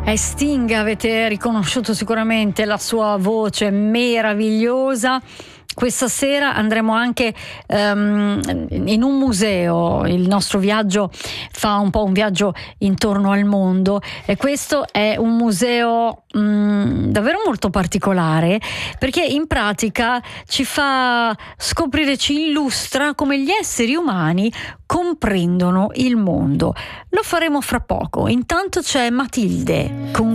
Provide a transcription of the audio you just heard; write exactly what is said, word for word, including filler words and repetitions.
È Sting, avete riconosciuto sicuramente la sua voce meravigliosa. Questa sera andremo anche um, in un museo. Il nostro viaggio fa un po' un viaggio intorno al mondo, e questo è un museo um, davvero molto particolare, perché in pratica ci fa scoprire, ci illustra come gli esseri umani comprendono il mondo. Lo faremo fra poco. Intanto c'è Matilde con